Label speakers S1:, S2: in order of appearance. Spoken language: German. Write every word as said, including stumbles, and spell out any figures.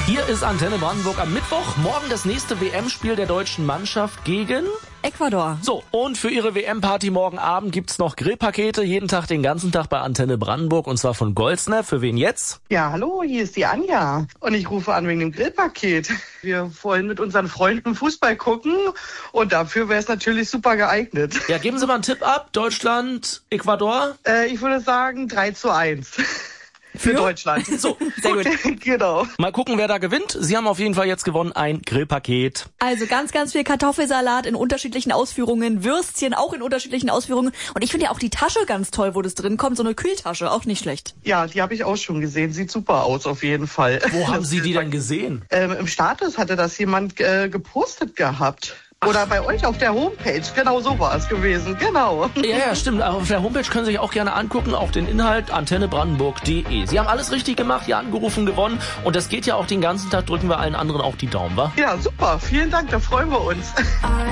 S1: Hier ist Antenne Brandenburg am Mittwoch. Morgen das nächste W M-Spiel der deutschen Mannschaft gegen
S2: Ecuador.
S1: So, und für Ihre W M-Party morgen Abend gibt's noch Grillpakete, jeden Tag, den ganzen Tag bei Antenne Brandenburg, und zwar von Goldsner. Für wen jetzt?
S3: Ja, hallo, hier ist die Anja und ich rufe an wegen dem Grillpaket. Wir wollen mit unseren Freunden Fußball gucken und dafür wäre es natürlich super geeignet.
S1: Ja, geben Sie mal einen Tipp ab. Deutschland, Ecuador?
S3: Äh, ich würde sagen drei zu eins. Für, Für Deutschland.
S1: So,
S2: sehr gut.
S3: Genau.
S1: Mal gucken, wer da gewinnt. Sie haben auf jeden Fall jetzt gewonnen ein Grillpaket.
S2: Also ganz, ganz viel Kartoffelsalat in unterschiedlichen Ausführungen, Würstchen auch in unterschiedlichen Ausführungen. Und ich finde ja auch die Tasche ganz toll, wo das drin kommt. So eine Kühltasche, auch nicht schlecht.
S3: Ja, die habe ich auch schon gesehen. Sieht super aus, auf jeden Fall.
S1: Wo haben Sie die denn gesehen?
S3: Ähm, Im Status hatte das jemand äh, gepostet gehabt. Oder bei euch auf der Homepage. Genau so war es gewesen. Genau.
S1: Ja, ja, stimmt. Auf der Homepage können Sie sich auch gerne angucken, auch den Inhalt antenne brandenburg punkt de. Sie haben alles richtig gemacht, hier angerufen, gewonnen. Und das geht ja auch den ganzen Tag. Drücken wir allen anderen auch die Daumen, wa?
S3: Ja, super. Vielen Dank. Da freuen wir uns.